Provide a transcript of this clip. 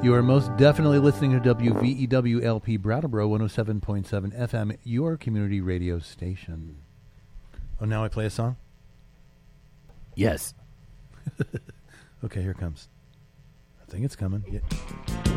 You are most definitely listening to WVEWLP Brattleboro 107.7 FM, your community radio station. Oh, now I play a song? Yes. Okay, here it comes. I think it's coming. Yeah.